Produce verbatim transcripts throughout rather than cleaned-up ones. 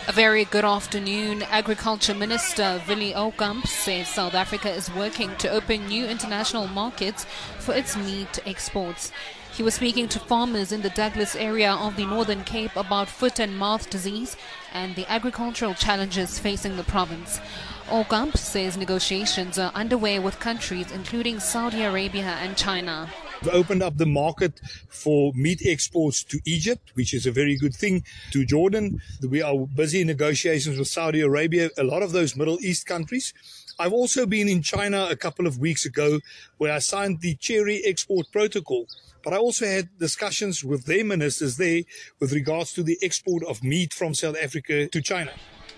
A very good afternoon. Agriculture Minister Willie Oukamp says South Africa is working to open new international markets for its meat exports. He was speaking to farmers in the Douglas area of the Northern Cape about foot and mouth disease and the agricultural challenges facing the province. Oukamp says negotiations are underway with countries including Saudi Arabia and China. We've opened up the market for meat exports to Egypt, which is a very good thing, to Jordan. We are busy in negotiations with Saudi Arabia, a lot of those Middle East countries. I've also been in China a couple of weeks ago where I signed the cherry export protocol. But I also had discussions with their ministers there with regards to the export of meat from South Africa to China.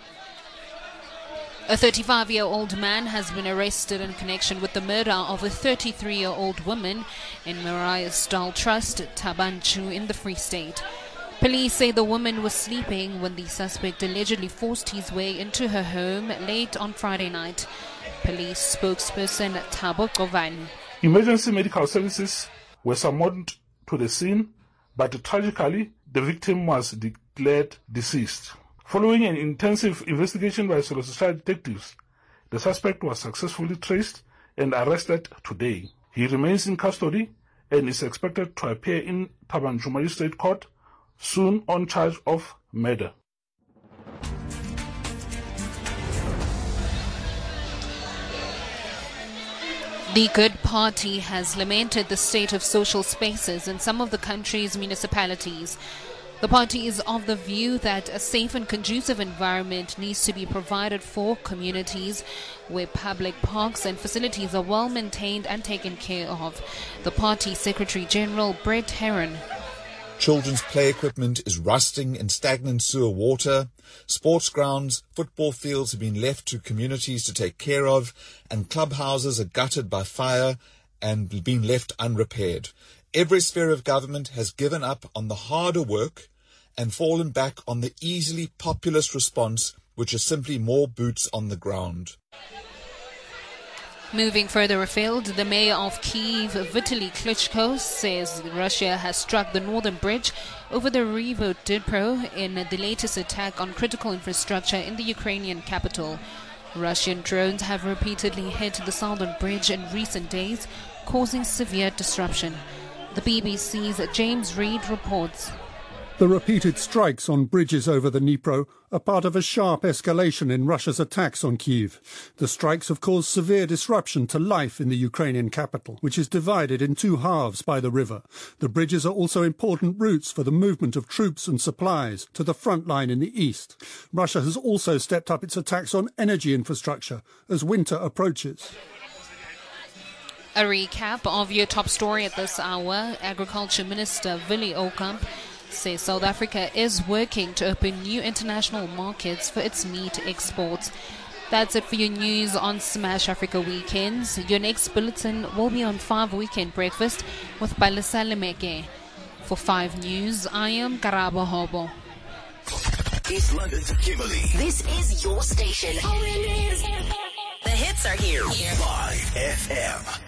A thirty-five-year-old man has been arrested in connection with the murder of a thirty-three-year-old woman in Mariasdal Trust, Tabanchu, in the Free State. Police say the woman was sleeping when the suspect allegedly forced his way into her home late on Friday night. Police spokesperson Thabo Govani. Emergency medical services were summoned to the scene, but tragically, the victim was declared deceased. Following an intensive investigation by Solar detectives, the suspect was successfully traced and arrested today. He remains in custody and is expected to appear in Tabanchu Magistrate Court soon on charge of murder. The Good Party has lamented the state of social spaces in some of the country's municipalities. The party is of the view that a safe and conducive environment needs to be provided for communities where public parks and facilities are well maintained and taken care of. The party Secretary General Brett Heron. Children's play equipment is rusting in stagnant sewer water. Sports grounds, football fields have been left to communities to take care of, and clubhouses are gutted by fire and been left unrepaired. Every sphere of government has given up on the harder work and fallen back on the easily populist response, which is simply more boots on the ground. Moving further afield, the mayor of Kyiv, Vitaly Klitschko, says Russia has struck the northern bridge over the River Dnipro in the latest attack on critical infrastructure in the Ukrainian capital. Russian drones have repeatedly hit the southern bridge in recent days, causing severe disruption. The B B C's James Reid reports. The repeated strikes on bridges over the Dnipro are part of a sharp escalation in Russia's attacks on Kyiv. The strikes have caused severe disruption to life in the Ukrainian capital, which is divided in two halves by the river. The bridges are also important routes for the movement of troops and supplies to the front line in the east. Russia has also stepped up its attacks on energy infrastructure as winter approaches. A recap of your top story at this hour. Agriculture Minister Willie Oukamp says South Africa is working to open new international markets for its meat exports. That's it for your news on Smash Africa Weekends. Your next bulletin will be on five Weekend Breakfast with Balisa Lemeke. For five News, I am Karabo Hobo. East London to Kimberley. This is your station. The hits are here. five F M.